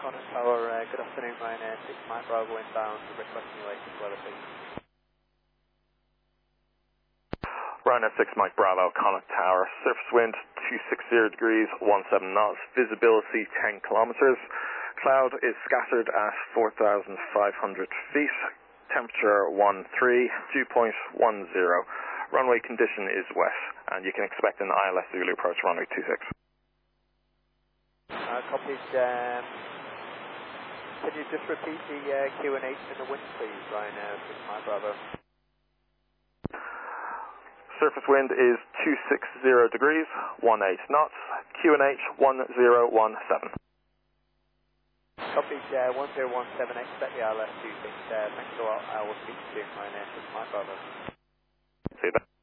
Connor Tower, good afternoon, Ryanair 6 Mike Bravo inbound, requesting your latest weather, please. Ryanair 6 Mike Bravo, Connaught Tower, surface wind 260 degrees, 17 knots, visibility 10 kilometers, cloud is scattered at 4,500 feet, temperature 13, dew point 10, runway condition is wet, and you can expect an ILS Zulu approach runway 26. Copies. Can you just repeat the QNH in the wind, please, Ryanair 6 Mike Bravo? Surface wind is 260 degrees, 18 knots, QNH 1017. Copies 1017, expect the ILS 26. Thanks a lot. I will speak to you, Ryanair 6 Mike Bravo. See you then.